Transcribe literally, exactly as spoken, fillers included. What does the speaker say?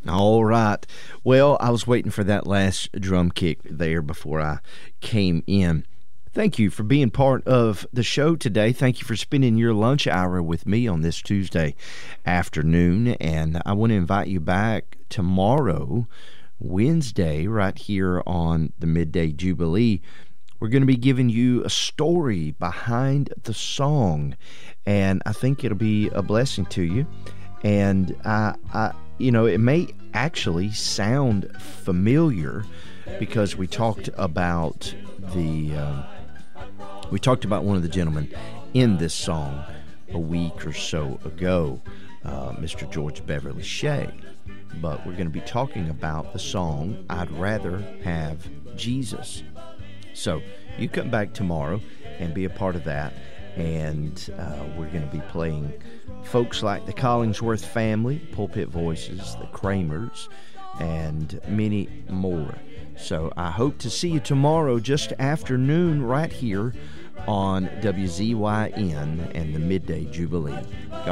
All right. Well, I was waiting for that last drum kick there before I came in. Thank you for being part of the show today. Thank you for spending your lunch hour with me on this Tuesday afternoon. And I want to invite you back tomorrow, Wednesday, right here on the Midday Jubilee. We're going to be giving you a story behind the song, and I think it'll be a blessing to you. And I, I, you know, it may actually sound familiar because we talked about the, uh, we talked about one of the gentlemen in this song a week or so ago, uh, Mister George Beverly Shea. But we're going to be talking about the song "I'd Rather Have Jesus." So you come back tomorrow and be a part of that. And uh, we're going to be playing folks like the Collingsworth Family, Pulpit Voices, the Kramers, and many more. So I hope to see you tomorrow just afternoon right here on W Z Y N and the Midday Jubilee. God